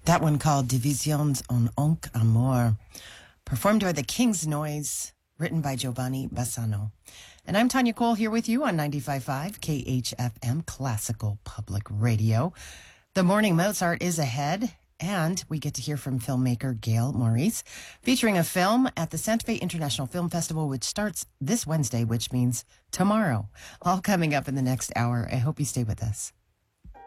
That one called Divisions en Onc Amour, performed by the King's Noise, written by Giovanni Bassano. And I'm Tanya Cole here with you on 95.5 KHFM Classical Public Radio. The Morning Mozart is ahead, and we get to hear from filmmaker Gail Maurice, featuring a film at the Santa Fe International Film Festival, which starts this Wednesday, which means tomorrow. All coming up in the next hour. I hope you stay with us.